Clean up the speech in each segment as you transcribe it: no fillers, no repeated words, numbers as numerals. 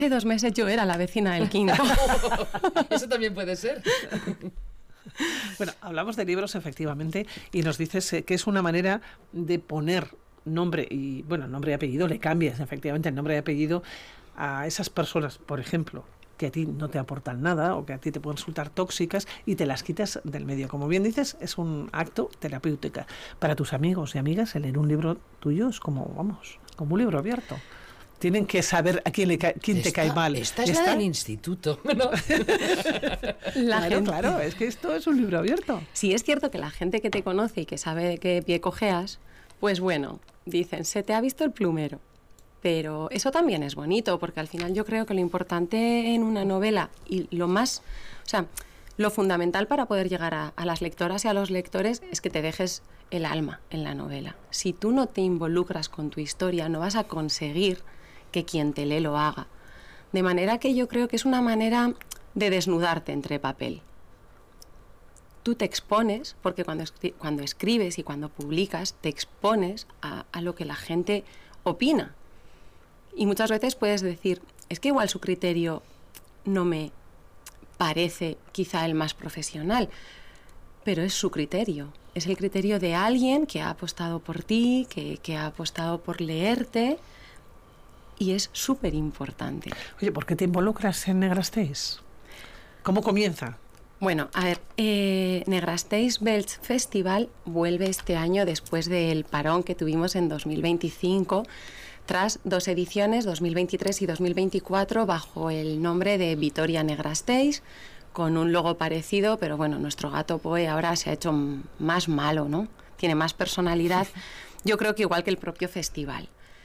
Hace 2 meses yo era la vecina del quinto. Eso también puede ser. Bueno, hablamos de libros efectivamente y nos dices que es una manera de poner nombre y, bueno, nombre y apellido, le cambias efectivamente el nombre y apellido a esas personas, por ejemplo, que a ti no te aportan nada o que a ti te pueden resultar tóxicas y te las quitas del medio. Como bien dices, es un acto terapéutico. Para tus amigos y amigas, el leer un libro tuyo es como, vamos, como un libro abierto. Tienen que saber a quién te cae mal. Esta es la del instituto, ¿no? Claro, es que esto es un libro abierto. Sí, es cierto que la gente que te conoce y que sabe de qué pie cojeas, pues bueno, dicen, se te ha visto el plumero. Pero eso también es bonito, porque al final yo creo que lo importante en una novela y lo fundamental para poder llegar a las lectoras y a los lectores es que te dejes el alma en la novela. Si tú no te involucras con tu historia, no vas a conseguir que quien te lee lo haga. De manera que yo creo que es una manera de desnudarte entre papel. Tú te expones, porque cuando escribes y cuando publicas, te expones a lo que la gente opina. Y muchas veces puedes decir, es que igual su criterio no me parece quizá el más profesional, pero es su criterio. Es el criterio de alguien que ha apostado por ti, que ha apostado por leerte, y es súper importante. Oye, ¿por qué te involucras en Negrasteis? ¿Cómo comienza? Bueno, a ver, Negrasteis Belts Festival vuelve este año después del parón que tuvimos en 2025, tras 2 ediciones, 2023 y 2024, bajo el nombre de Vitoria Negrasteis, con un logo parecido, pero bueno, nuestro gato Poe ahora se ha hecho más malo, ¿no? Tiene más personalidad, yo creo que igual que el propio festival.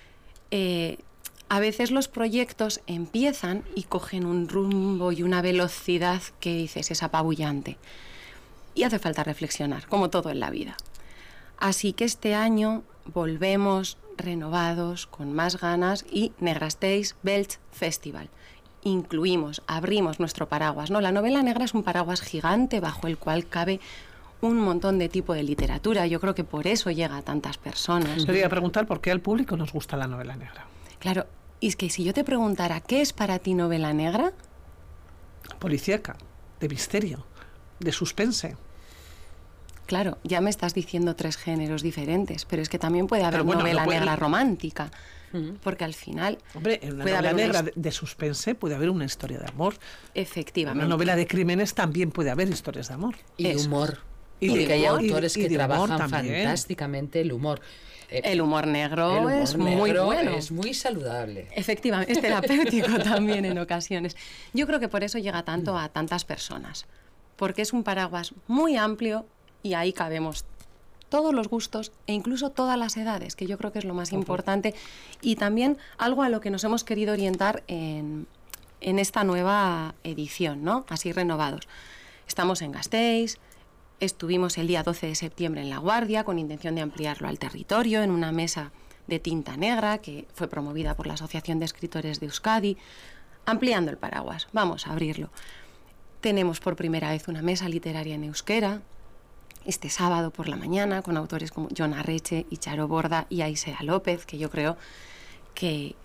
A veces los proyectos empiezan y cogen un rumbo y una velocidad que dices es apabullante. Y hace falta reflexionar, como todo en la vida. Así que este año volvemos renovados, con más ganas, y Negrasteis Belts Festival. Abrimos nuestro paraguas, ¿no? La novela negra es un paraguas gigante bajo el cual cabe un montón de tipo de literatura. Yo creo que por eso llega a tantas personas. Quería preguntar por qué al público nos gusta la novela negra. Claro, y es que si yo te preguntara ¿qué es para ti novela negra? Policíaca, de misterio, de suspense. Claro, ya me estás diciendo 3 géneros diferentes, pero es que también puede haber novela negra romántica, porque al final... Hombre, en una novela negra de suspense puede haber una historia de amor. Efectivamente. En una novela de crímenes también puede haber historias de amor. Y de humor. Porque hay autores que trabajan fantásticamente el humor. El humor negro es muy bueno. Es muy saludable. Efectivamente, es terapéutico también en ocasiones. Yo creo que por eso llega tanto a tantas personas, porque es un paraguas muy amplio y ahí cabemos todos los gustos e incluso todas las edades, que yo creo que es lo más importante, y también algo a lo que nos hemos querido orientar en esta nueva edición, ¿no? Así renovados. Estamos en Gasteiz. Estuvimos el día 12 de septiembre en La Guardia con intención de ampliarlo al territorio en una mesa de tinta negra que fue promovida por la Asociación de Escritores de Euskadi, ampliando el paraguas. Vamos a abrirlo. Tenemos por primera vez una mesa literaria en euskera este sábado por la mañana con autores como Jon Arretxe, Charo Borda y Aisea López, que yo creo que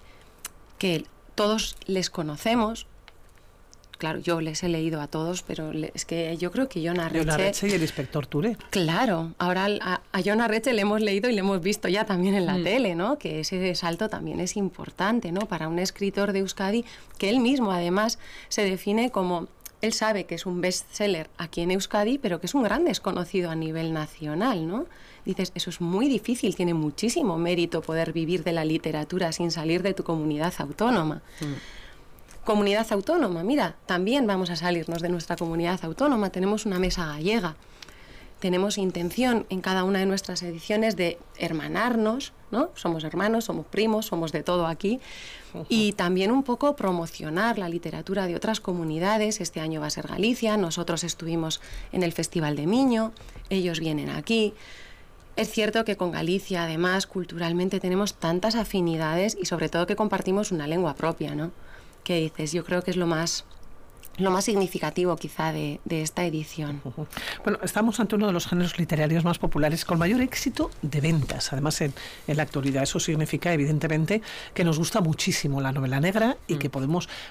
todos les conocemos. Claro, yo les he leído a todos, pero es que yo creo que Jon Arretxe y el inspector Touré. Claro, ahora a Jon Arretxe le hemos leído y le hemos visto ya también en la tele, ¿no? Que ese salto también es importante, ¿no? Para un escritor de Euskadi, que él mismo además se define como... Él sabe que es un bestseller aquí en Euskadi, pero que es un gran desconocido a nivel nacional, ¿no? Dices, eso es muy difícil, tiene muchísimo mérito poder vivir de la literatura sin salir de tu comunidad autónoma. Comunidad autónoma, mira, también vamos a salirnos de nuestra comunidad autónoma, tenemos una mesa gallega, tenemos intención en cada una de nuestras ediciones de hermanarnos, ¿no? Somos hermanos, somos primos, somos de todo aquí, y también un poco promocionar la literatura de otras comunidades. Este año va a ser Galicia, nosotros estuvimos en el Festival de Miño, ellos vienen aquí. Es cierto que con Galicia, además, culturalmente tenemos tantas afinidades y sobre todo que compartimos una lengua propia, ¿no? Que dices, yo creo que es lo más lo más significativo quizá de esta edición. Bueno, estamos ante uno de los géneros literarios más populares con mayor éxito de ventas, además en la actualidad. Eso significa evidentemente que nos gusta muchísimo la novela negra y que podemos